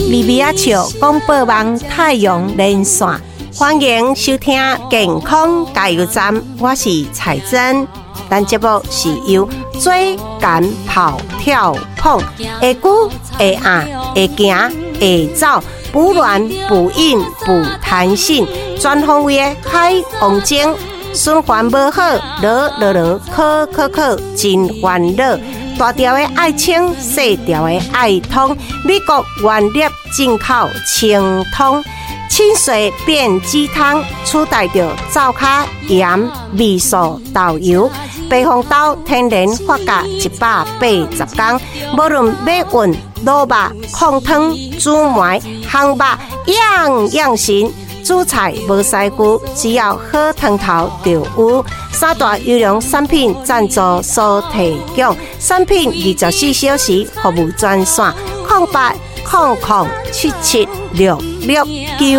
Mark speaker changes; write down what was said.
Speaker 1: 米米啊笑广播网太阳连线，欢迎收听健康加油站，我是彩珍。咱节目是由椎间跑跳碰，会久会硬会行会走，补卵补阴补弹性，全方位的海王精，循环无好，咳，真烦恼。大条的爱清，细条的爱通，美国原粒进口清通，清水变鸡汤，取代着灶卡盐、味素、豆油。白红豆天然发酵180天，无论买运、卤肉、控汤、煮糜、烘肉，样样行。煮菜无师傅，只要好汤头就有。三大优良产品赞助所提供，产品24小时服务专线：0800776669。